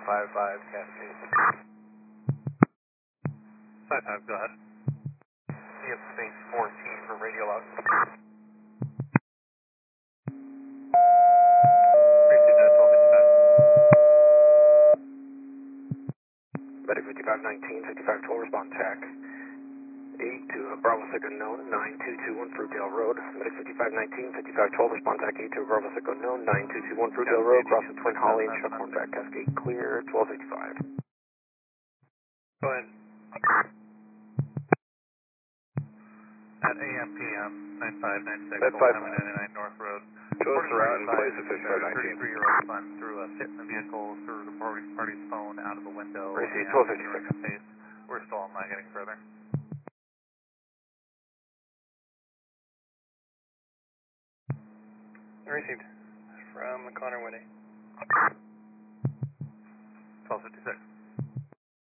55 Cascade. 55, go ahead. You have space 14 for radio log. Received that 1255. Medic 5519, 5512, respond TAC 8 to Bravo 6 unknown, 9221 Fruitdale Road. Medic 5519, 5512, respond TAC 8 to Bravo 6 unknown, 9221 Fruitdale Road, cross the Twin Holly and Chuckhorn back, Cascade clear, 1255. Go ahead. At AM, PM, 9596, At 5. 99 North Road. Close around in place at 5519. 33-year-old son threw a fit in the vehicle, threw the party's phone out of the window. Receive and 1256. We're still not getting further. Received from Connor Winnie. 1256.